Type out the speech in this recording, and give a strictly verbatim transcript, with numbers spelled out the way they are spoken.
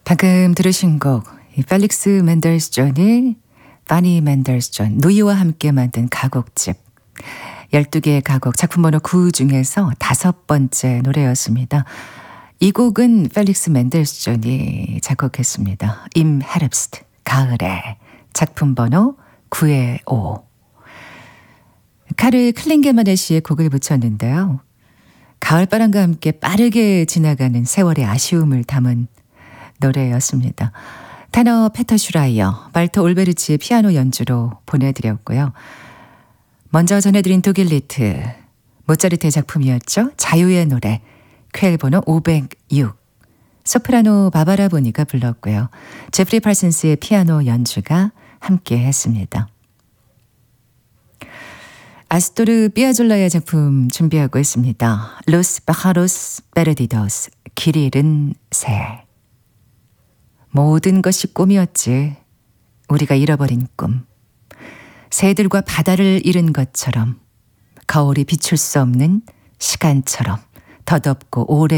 방금 들으신 곡, 이 펠릭스 맨델스 존이 파니 맨델스 존, 누이와 함께 만든 가곡집. 열두 개의 가곡, 작품 번호 구 중에서 다섯 번째 노래였습니다. 이 곡은 펠릭스 맨델스 존이 작곡했습니다. 임 헤rbst, 가을에, 작품 번호 구의 오. 카르 클링게만의 시에 곡을 붙였는데요. 가을바람과 함께 빠르게 지나가는 세월의 아쉬움을 담은 노래였습니다. 테너 페터 슈라이어, 발터 올베르치의 피아노 연주로 보내드렸고요. 먼저 전해드린 독일 리트, 모차르트의 작품이었죠. 자유의 노래, 퀘일 번호 오백육. 소프라노 바바라 보니가 불렀고요. 제프리 팔슨스의 피아노 연주가 함께 했습니다. 아스토르 피아졸라의 작품 준비하고 있습니다. 로스 파하로스 베르디도스, 길 잃은 새. 모든 것이 꿈이었지. 우리가 잃어버린 꿈. 새들과 바다를 잃은 것처럼, 거울이 비출 수 없는 시간처럼, 더덥고 오래